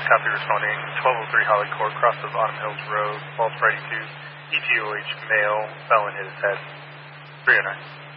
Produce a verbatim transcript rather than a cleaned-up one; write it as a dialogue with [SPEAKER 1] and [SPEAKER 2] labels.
[SPEAKER 1] copy responding. twelve oh three Holly Court, cross of Autumn Hills Road, false writing to E T O H male, felon hit his head. three oh nine.